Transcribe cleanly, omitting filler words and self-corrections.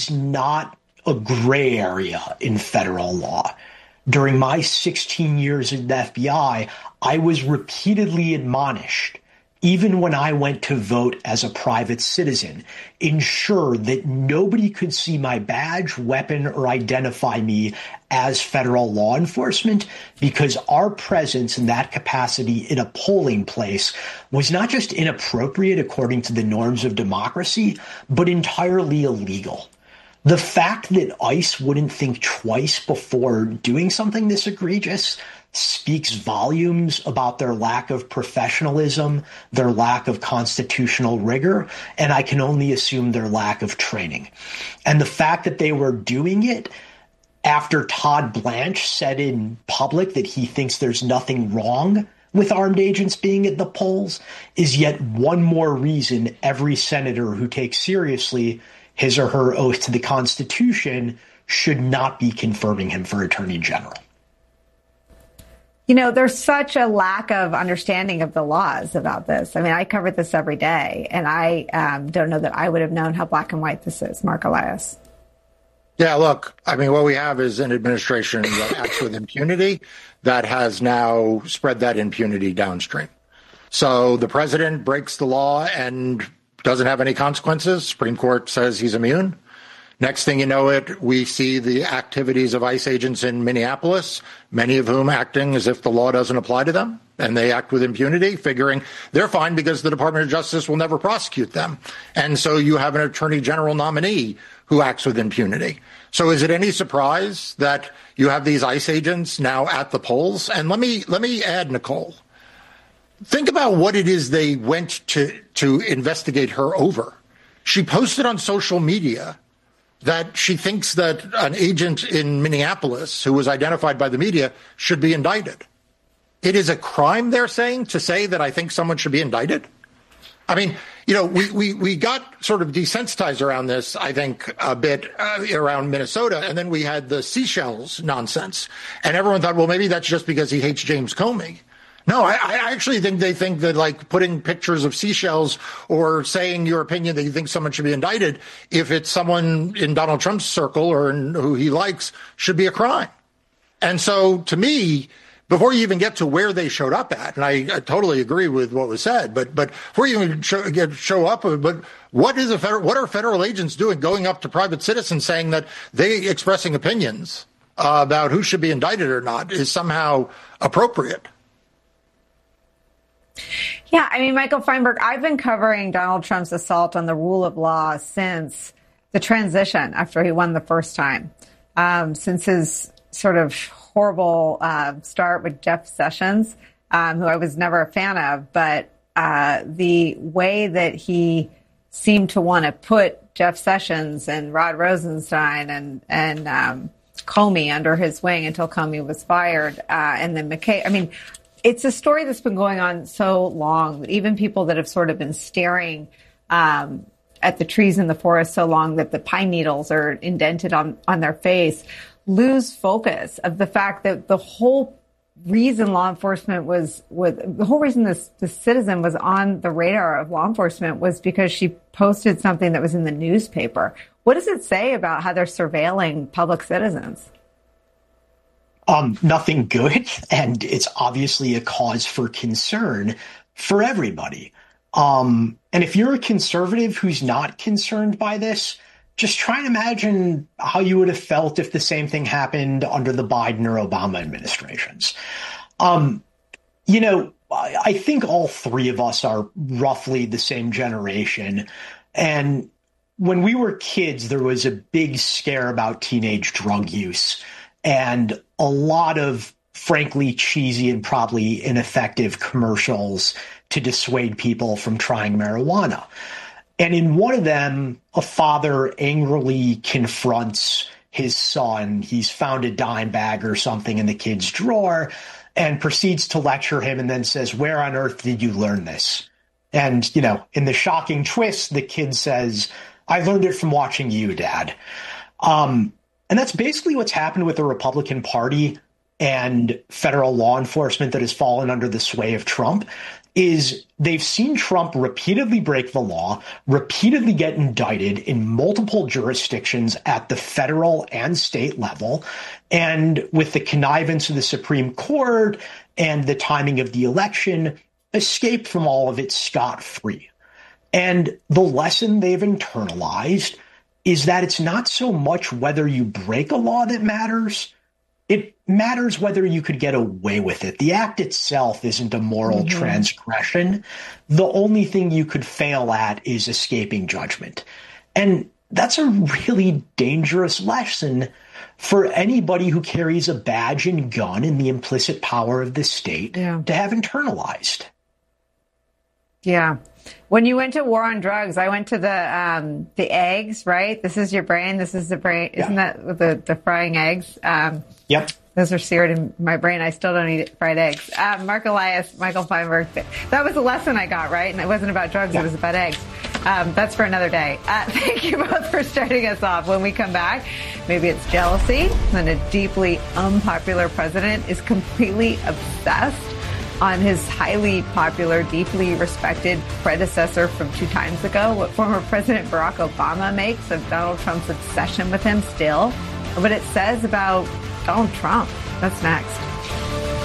not a gray area in federal law. During my 16 years in the FBI, I was repeatedly admonished, even when I went to vote as a private citizen, ensure that nobody could see my badge, weapon, or identify me as federal law enforcement, because our presence in that capacity in a polling place was not just inappropriate according to the norms of democracy, but entirely illegal. The fact that ICE wouldn't think twice before doing something this egregious speaks volumes about their lack of professionalism, their lack of constitutional rigor, and I can only assume their lack of training. And the fact that they were doing it after Todd Blanche said in public that he thinks there's nothing wrong with armed agents being at the polls is yet one more reason every senator who takes seriously his or her oath to the Constitution should not be confirming him for Attorney General. You know, there's such a lack of understanding of the laws about this. I mean, I cover this every day, and I don't know that I would have known how black and white this is. Mark Elias. Yeah, look, I mean, what we have is an administration that acts with impunity that has now spread that impunity downstream. So the president breaks the law and doesn't have any consequences. Supreme Court says he's immune. Next thing you know we see the activities of ICE agents in Minneapolis, many of whom acting as if the law doesn't apply to them, and they act with impunity, figuring they're fine because the Department of Justice will never prosecute them. And so you have an attorney general nominee who acts with impunity. So is it any surprise that you have these ICE agents now at the polls? And let me add, Nicole, think about what it is they went to investigate her over. She posted on social media that she thinks that an agent in Minneapolis who was identified by the media should be indicted. It is a crime, they're saying, to say that I think someone should be indicted. I mean, you know, we got sort of desensitized around this, I think, a bit around Minnesota, and then we had the seashells nonsense. And everyone thought, well, maybe that's just because he hates James Comey. No, I actually think they think that, like, putting pictures of seashells or saying your opinion that you think someone should be indicted, if it's someone in Donald Trump's circle or who he likes, should be a crime. And so, to me, before you even get to where they showed up at, and I totally agree with what was said, but before you even show up, but what are federal agents doing going up to private citizens saying that they expressing opinions about who should be indicted or not is somehow appropriate? Yeah, I mean, Michael Feinberg, I've been covering Donald Trump's assault on the rule of law since the transition after he won the first time, since his sort of horrible start with Jeff Sessions, who I was never a fan of, but the way that he seemed to want to put Jeff Sessions and Rod Rosenstein and Comey under his wing until Comey was fired, and then McCabe. I mean, it's a story that's been going on so long. Even people that have sort of been staring at the trees in the forest so long that the pine needles are indented on their face lose focus of the fact that the whole reason law enforcement the whole reason this citizen was on the radar of law enforcement was because she posted something that was in the newspaper. What does it say about how they're surveilling public citizens? Nothing good, and it's obviously a cause for concern for everybody. And if you're a conservative who's not concerned by this, just try and imagine how you would have felt if the same thing happened under the Biden or Obama administrations. You know, I think all three of us are roughly the same generation. And when we were kids, there was a big scare about teenage drug use and a lot of, frankly, cheesy and probably ineffective commercials to dissuade people from trying marijuana. And in one of them, a father angrily confronts his son. He's found a dime bag or something in the kid's drawer and proceeds to lecture him and then says, "Where on earth did you learn this?" And, you know, in the shocking twist, the kid says, "I learned it from watching you, Dad." And that's basically what's happened with the Republican Party and federal law enforcement that has fallen under the sway of Trump is they've seen Trump repeatedly break the law, repeatedly get indicted in multiple jurisdictions at the federal and state level. And with the connivance of the Supreme Court and the timing of the election, escape from all of it scot-free. And the lesson they've internalized is that it's not so much whether you break a law that matters. It matters whether you could get away with it. The act itself isn't a moral transgression. The only thing you could fail at is escaping judgment. And that's a really dangerous lesson for anybody who carries a badge and gun in the implicit power of the state to have internalized. Yeah. When you went to War on Drugs, I went to the eggs, right? This is your brain. This is the brain. Isn't that the frying eggs? Yep. Those are seared in my brain. I still don't eat fried eggs. Mark Elias, Michael Feinberg. That was the lesson I got, right? And it wasn't about drugs. It was about eggs. That's for another day. Thank you both for starting us off. When we come back, maybe it's jealousy. And a deeply unpopular president is completely obsessed on his highly popular, deeply respected predecessor from 2 times ago, what former President Barack Obama makes of Donald Trump's obsession with him still, what it says about Donald Trump. That's next.